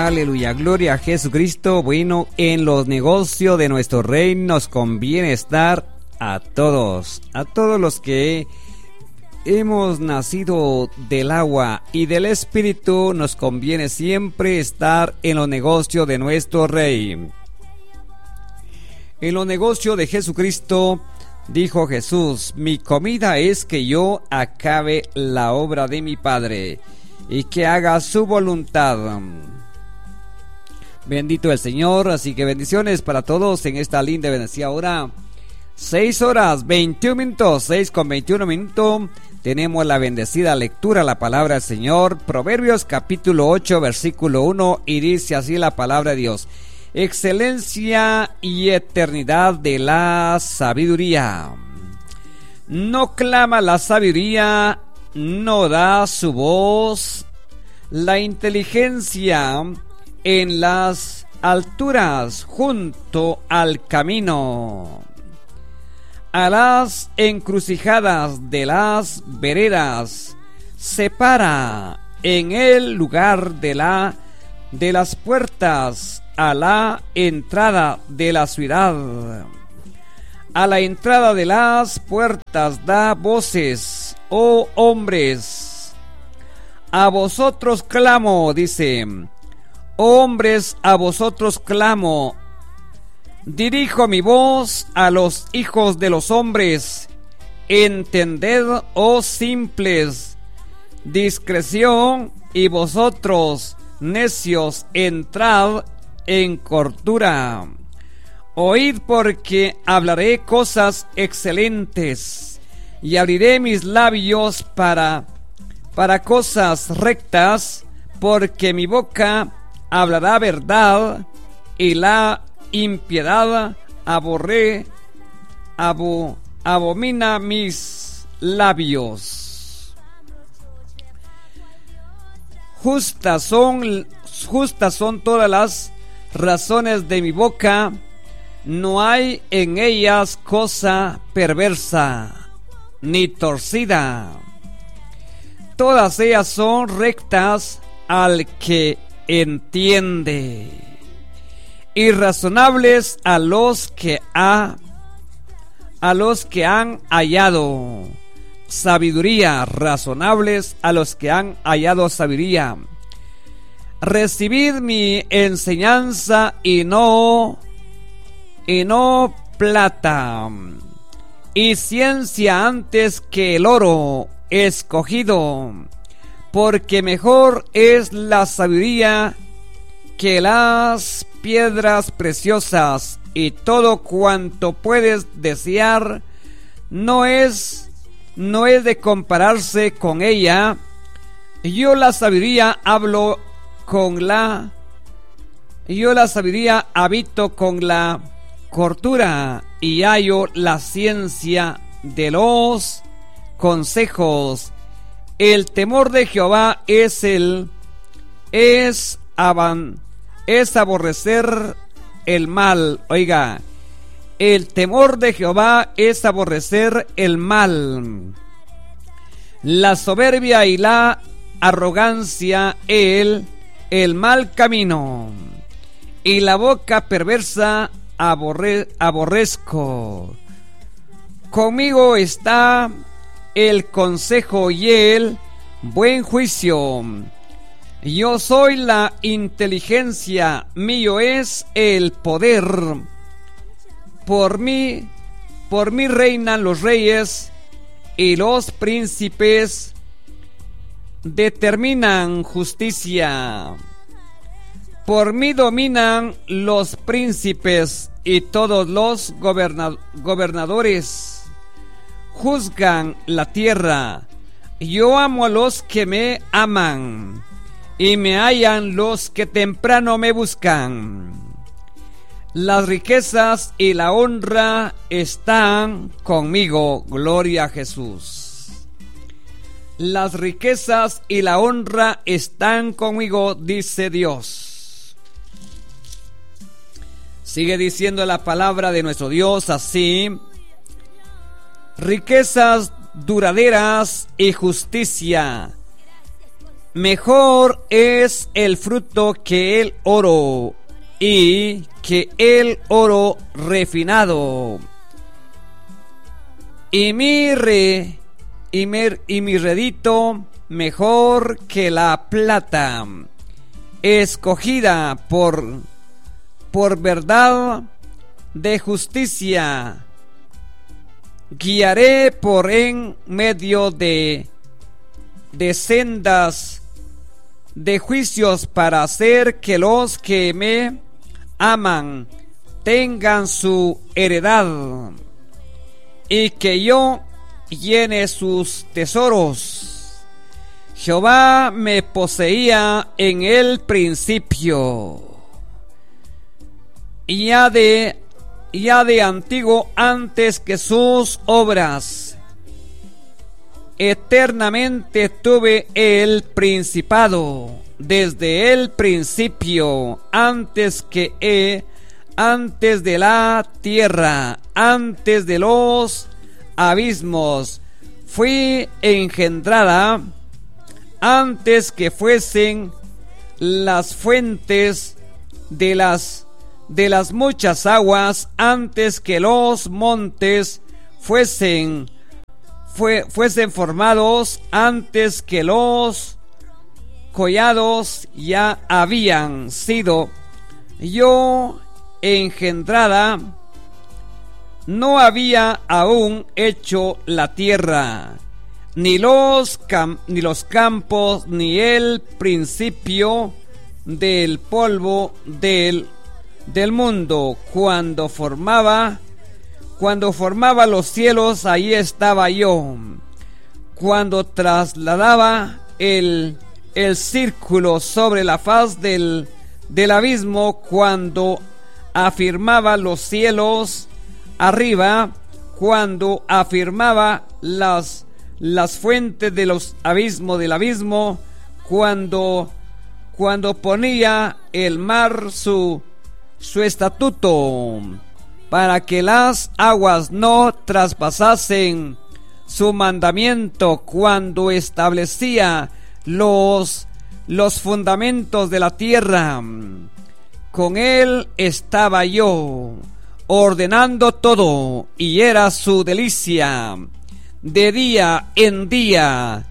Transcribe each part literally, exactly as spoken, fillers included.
Aleluya, gloria a Jesucristo. Bueno, en los negocios de nuestro reino nos conviene estar a todos, a todos los que hemos nacido del agua y del Espíritu, nos conviene siempre estar en los negocios de nuestro Rey. En los negocios de Jesucristo, dijo Jesús: mi comida es que yo acabe la obra de mi Padre y que haga su voluntad. Bendito el Señor. Así que bendiciones para todos en esta linda y bendecida hora. Seis horas, veintiún minutos, seis con veintiuno minutos. Tenemos la bendecida lectura, la palabra del Señor. Proverbios capítulo ocho, versículo uno. Y dice así la palabra de Dios: excelencia y eternidad de la sabiduría. No clama la sabiduría, no da su voz. La inteligencia en las alturas, junto al camino. A las encrucijadas de las veredas, separa en el lugar de la de las puertas a la entrada de la ciudad. A la entrada de las puertas da voces, oh hombres. A vosotros clamo, dice. Hombres, a vosotros clamo. Dirijo mi voz a los hijos de los hombres. Entended, oh simples, discreción, y vosotros, necios, entrad en cordura. Oíd, porque hablaré cosas excelentes, y abriré mis labios para, para cosas rectas, porque mi boca hablará verdad, y la impiedad aborré, abo, abomina mis labios. Justas son, justas son todas las razones de mi boca, no hay en ellas cosa perversa ni torcida. Todas ellas son rectas al que entiende, y razonables a los que ha a los que han hallado sabiduría, razonables a los que han hallado sabiduría. Recibid mi enseñanza y no y no plata, y ciencia antes que el oro escogido, porque mejor es la sabiduría que las piedras preciosas, y todo cuanto puedes desear no es no es de compararse con ella. Yo la sabiduría hablo con la yo la sabiduría habito con la cordura, y hallo la ciencia de los consejos. El temor de Jehová es el es aban es aborrecer el mal. Oiga, el temor de Jehová es aborrecer el mal. La soberbia y la arrogancia, el, el mal camino, y la boca perversa aborre, aborrezco. Conmigo está el consejo y el buen juicio. Yo soy la inteligencia, mío es el poder. Por mí, por mí reinan los reyes, y los príncipes determinan justicia. Por mí dominan los príncipes, y todos los goberna- gobernadores juzgan la tierra. Yo amo a los que me aman, y me hallan los que temprano me buscan. Las riquezas y la honra están conmigo. Gloria a Jesús. Las riquezas y la honra están conmigo, dice Dios. Sigue diciendo la palabra de nuestro Dios así: riquezas duraderas y justicia, mejor es el fruto que el oro, y que el oro refinado. Y mi re, y mi, y mi redito mejor que la plata, escogida por, por verdad de justicia. Guiaré por en medio de, de sendas de juicios, para hacer que los que me aman tengan su heredad, y que yo llene sus tesoros. Jehová me poseía en el principio, y ya de, ya de antiguo, antes que sus obras. Eternamente tuve el principado, desde el principio, antes que he, antes de la tierra, antes de los abismos, fui engendrada, antes que fuesen las fuentes de las de las muchas aguas, antes que los montes fuesen Fue, fuesen formados, antes que los collados ya habían sido yo engendrada, no había aún hecho la tierra, ni los, cam- ni los campos, ni el principio del polvo del, del mundo. Cuando formaba Cuando formaba los cielos, ahí estaba yo. Cuando trasladaba el, el círculo sobre la faz del, del abismo, cuando afirmaba los cielos arriba, cuando afirmaba las, las fuentes de los abismos del abismo, cuando, cuando ponía el mar su, su estatuto, para que las aguas no traspasasen su mandamiento, cuando establecía los, los fundamentos de la tierra. Con él estaba yo, ordenando todo, y era su delicia, de día en día,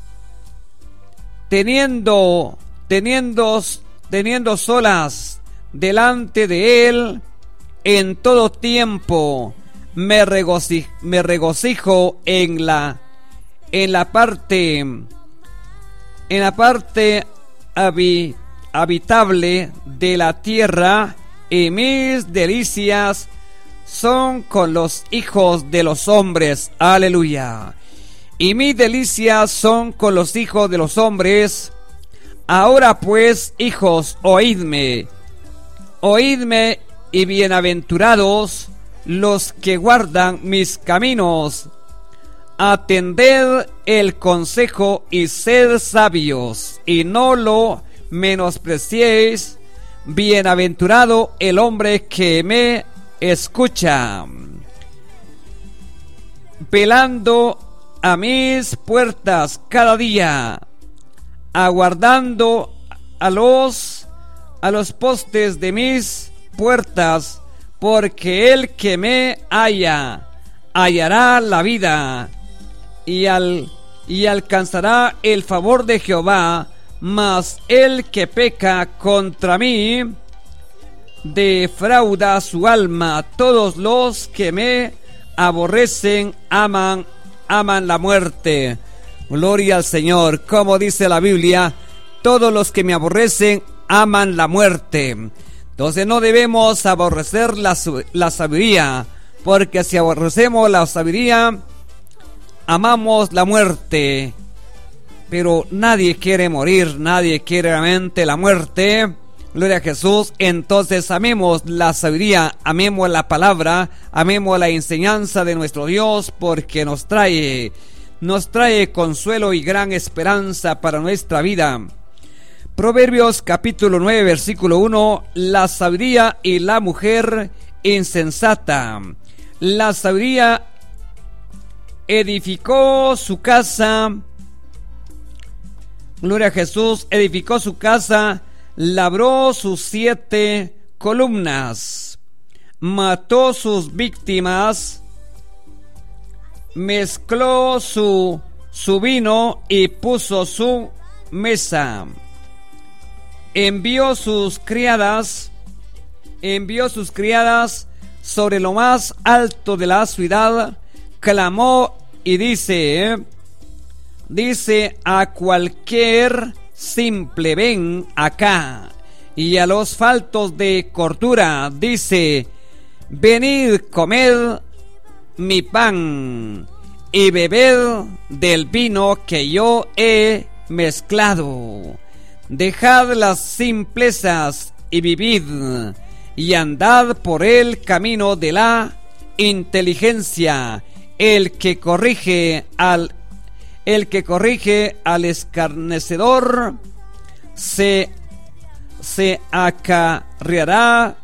teniendo, teniendo, teniendo solas delante de él. En todo tiempo me regocijo, me regocijo en la en la parte en la parte habi, habitable de la tierra, y mis delicias son con los hijos de los hombres. Aleluya. Y mis delicias son con los hijos de los hombres. Ahora pues, hijos, oídme, oídme, y bienaventurados los que guardan mis caminos. Atended el consejo y sed sabios, y no lo menospreciéis. Bienaventurado el hombre que me escucha. Velando a mis puertas cada día, aguardando a los a los postes de mis puertas, porque el que me halla hallará la vida, y al y alcanzará el favor de Jehová. Mas el que peca contra mí defrauda su alma. Todos los que me aborrecen aman aman la muerte. Gloria al Señor. Como dice la Biblia, todos los que me aborrecen aman la muerte. Entonces no debemos aborrecer la, la sabiduría, porque si aborrecemos la sabiduría, amamos la muerte. Pero nadie quiere morir, nadie quiere realmente la muerte. Gloria a Jesús. Entonces amemos la sabiduría, amemos la palabra, amemos la enseñanza de nuestro Dios, porque nos trae, nos trae consuelo y gran esperanza para nuestra vida. Proverbios capítulo nueve, versículo uno. La sabiduría y la mujer insensata. La sabiduría edificó su casa gloria a Jesús, edificó su casa, labró sus siete columnas, mató sus víctimas, mezcló su, su vino y puso su mesa. Envió sus criadas, envió sus criadas sobre lo más alto de la ciudad, clamó y dice, ¿eh? dice a cualquier simple, ven acá, y a los faltos de cordura dice, venid, comed mi pan y bebed del vino que yo he mezclado. Dejad las simplezas y vivid, y andad por el camino de la inteligencia. El que corrige al el que corrige al escarnecedor se se acarreará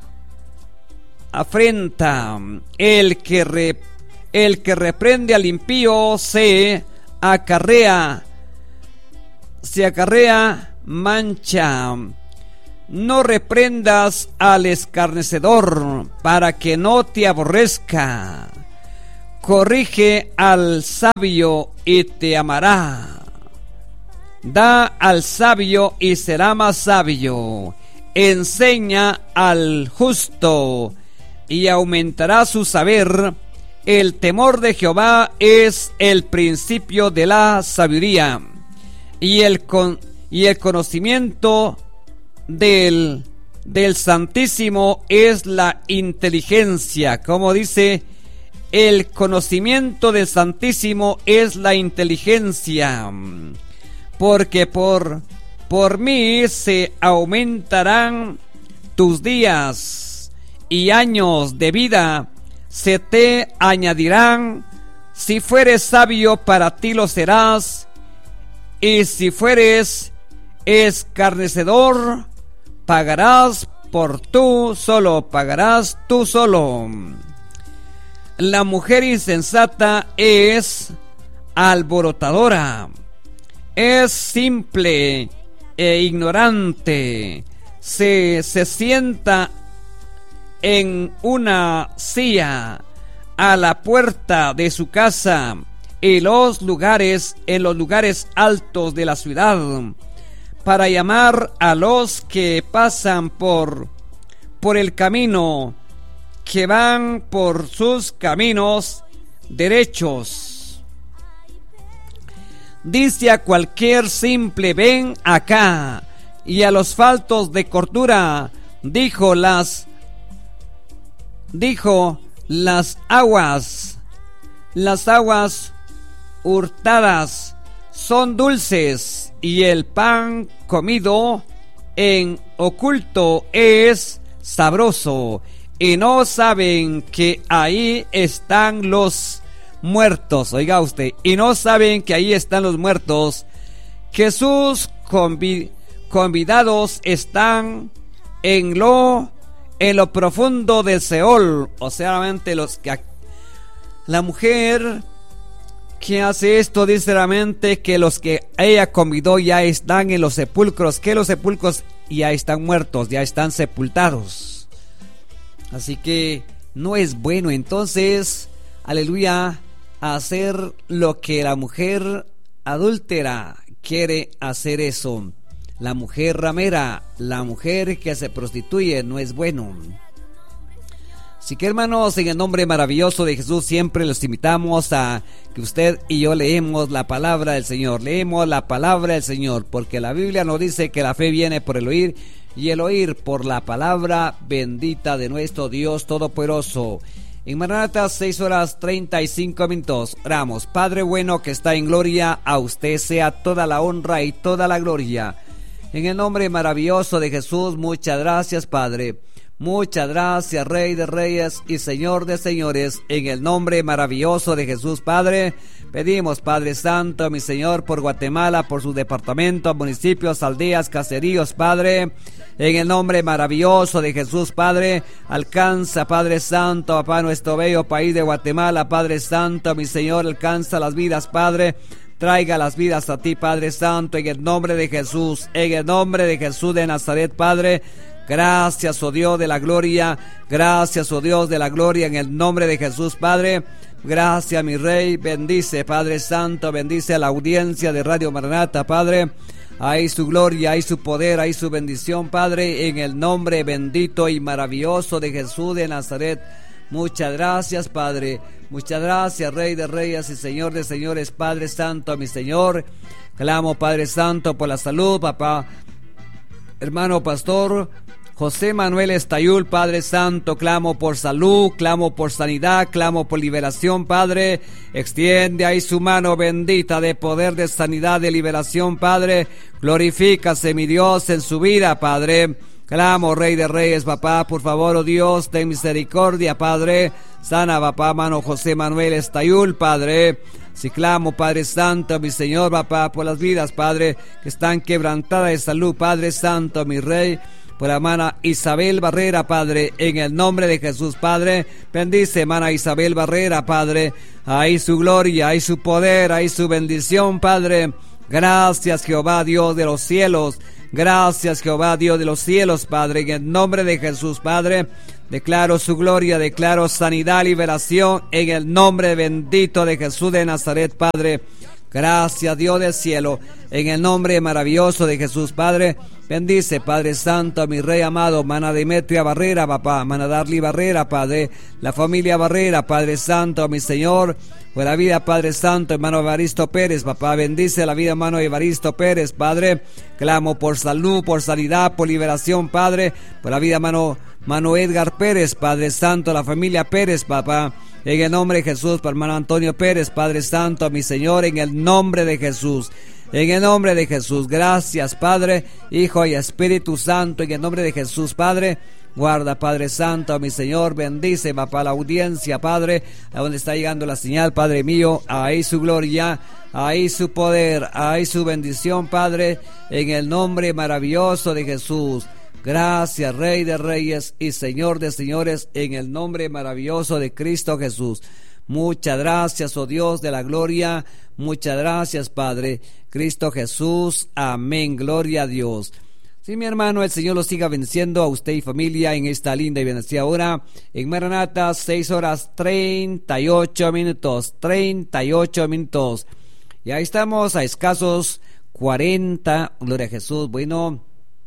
afrenta. El que re, el que reprende al impío se acarrea se acarrea mancha. No reprendas al escarnecedor para que no te aborrezca. Corrige al sabio y te amará. Da al sabio y será más sabio. Enseña al justo y aumentará su saber. El temor de Jehová es el principio de la sabiduría, y el, con, y el conocimiento del, del Santísimo es la inteligencia. Como dice, el conocimiento del Santísimo es la inteligencia, porque por, por mí se aumentarán tus días y años de vida se te añadirán. Si fueres sabio, para ti lo serás, y si fueres escarnecedor, pagarás por tú solo, pagarás tú solo. La mujer insensata es alborotadora, es simple e ignorante, se, se sienta en una silla a la puerta de su casa, y los lugares, en los lugares altos de la ciudad, para llamar a los que pasan por, por el camino, que van por sus caminos derechos. Dice a cualquier simple, ven acá, y a los faltos de cordura dijo las dijo las aguas las aguas hurtadas son dulces, y el pan comido en oculto es sabroso, y no saben que ahí están los muertos. Oiga usted, y no saben que ahí están los muertos, que sus convi- convidados están en lo en lo profundo del Seol. O sea, realmente los que la mujer que hace esto dice realmente que los que ella convidó ya están en los sepulcros, que los sepulcros ya están muertos, ya están sepultados. Así que no es bueno entonces, aleluya, hacer lo que la mujer adúltera quiere hacer eso. La mujer ramera, la mujer que se prostituye, no es bueno. Así que, hermanos, en el nombre maravilloso de Jesús, siempre los invitamos a que usted y yo leemos la palabra del Señor. Leemos la palabra del Señor, porque la Biblia nos dice que la fe viene por el oír, y el oír por la palabra bendita de nuestro Dios Todopoderoso. En Maranatha, seis horas treinta y cinco minutos. Oramos. Padre bueno que está en gloria, a usted sea toda la honra y toda la gloria. En el nombre maravilloso de Jesús, muchas gracias, Padre. Muchas gracias, Rey de Reyes y Señor de Señores. En el nombre maravilloso de Jesús, Padre, pedimos, Padre Santo, mi Señor, por Guatemala, por sus departamentos, municipios, aldeas, caseríos, Padre. En el nombre maravilloso de Jesús, Padre, alcanza, Padre Santo, papá, nuestro bello país de Guatemala, Padre Santo, mi Señor, alcanza las vidas, Padre, traiga las vidas a ti, Padre Santo, en el nombre de Jesús, en el nombre de Jesús de Nazaret, Padre. Gracias, oh Dios de la gloria, gracias, oh Dios de la gloria, en el nombre de Jesús, Padre. Gracias, mi Rey, bendice, Padre Santo, bendice a la audiencia de Radio Maranata, Padre. Ahí su gloria, ahí su poder, ahí su bendición, Padre, en el nombre bendito y maravilloso de Jesús de Nazaret. Muchas gracias, Padre, muchas gracias, Rey de Reyes y Señor de Señores, Padre Santo, mi Señor. Clamo, Padre Santo, por la salud, papá, hermano pastor José Manuel Estayul, Padre Santo, clamo por salud, clamo por sanidad, clamo por liberación, Padre. Extiende ahí su mano bendita de poder, de sanidad, de liberación, Padre. Glorifícase, mi Dios, en su vida, Padre. Clamo, Rey de Reyes, papá, por favor, oh Dios, ten misericordia, Padre. Sana, papá, mano José Manuel Estayul, Padre. Si clamo, Padre Santo, mi Señor, papá, por las vidas, Padre, que están quebrantadas de salud, Padre Santo, mi Rey. Por la hermana Isabel Barrera, Padre, en el nombre de Jesús, Padre. Bendice, hermana Isabel Barrera, Padre. Ahí su gloria, ahí su poder, ahí su bendición, Padre. Gracias, Jehová, Dios de los cielos. Gracias, Jehová, Dios de los cielos, Padre. En el nombre de Jesús, Padre. Declaro su gloria, declaro sanidad, liberación, en el nombre bendito de Jesús de Nazaret, Padre. Gracias, Dios del cielo, en el nombre maravilloso de Jesús, Padre. Bendice, Padre Santo, a mi Rey amado, mana Demetria Barrera, papá, mana Darly Barrera, Padre, la familia Barrera, Padre Santo, mi Señor, por la vida, Padre Santo, hermano Evaristo Pérez, papá, bendice la vida, hermano Evaristo Pérez, Padre. Clamo por salud, por sanidad, por liberación, Padre, por la vida, hermano, hermano Edgar Pérez, Padre Santo, la familia Pérez, papá. En el nombre de Jesús, para hermano Antonio Pérez, Padre Santo, mi Señor, en el nombre de Jesús. En el nombre de Jesús, gracias, Padre, Hijo y Espíritu Santo, en el nombre de Jesús, Padre. Guarda, Padre Santo, mi Señor, bendice, papá, la audiencia, Padre, a donde está llegando la señal, Padre mío, ahí su gloria, ahí su poder, ahí su bendición, Padre, en el nombre maravilloso de Jesús. Gracias, Rey de Reyes y Señor de Señores, en el nombre maravilloso de Cristo Jesús. Muchas gracias, oh Dios de la gloria. Muchas gracias, Padre. Cristo Jesús. Amén. Gloria a Dios. Sí, mi hermano, el Señor lo siga venciendo a usted y familia en esta linda y bendecida hora. En Maranata, seis horas treinta y ocho minutos. treinta y ocho minutos. Y ahí estamos a escasos cuarenta. Gloria a Jesús. Bueno,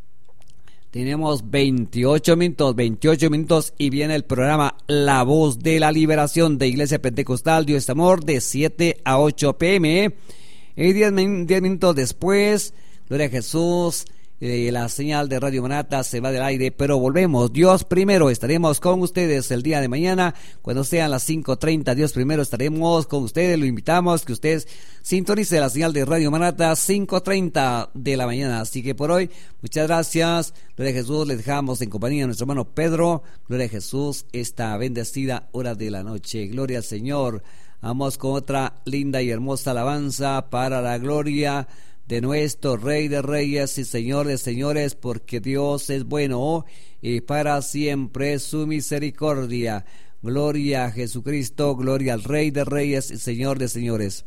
tenemos veintiocho minutos, veintiocho minutos y viene el programa La Voz de la Liberación de Iglesia Pentecostal Dios es Amor de siete a ocho pm. Y diez minutos después, gloria a Jesús, eh, la señal de Radio Maranata se va del aire, pero volvemos. Dios primero, estaremos con ustedes el día de mañana, cuando sean las cinco treinta, Dios primero estaremos con ustedes. Lo invitamos que ustedes sintonice la señal de Radio Maranata cinco treinta de la mañana. Así que por hoy, muchas gracias. Gloria a Jesús, les dejamos en compañía de nuestro hermano Pedro. Gloria a Jesús, esta bendecida hora de la noche. Gloria al Señor. Vamos con otra linda y hermosa alabanza para la gloria de nuestro Rey de Reyes y Señor de Señores, porque Dios es bueno y para siempre su misericordia. Gloria a Jesucristo, gloria al Rey de Reyes y Señor de Señores.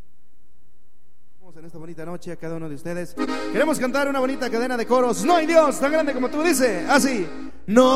En esta bonita noche a cada uno de ustedes queremos cantar una bonita cadena de coros. No hay Dios tan grande como tú, dice así. No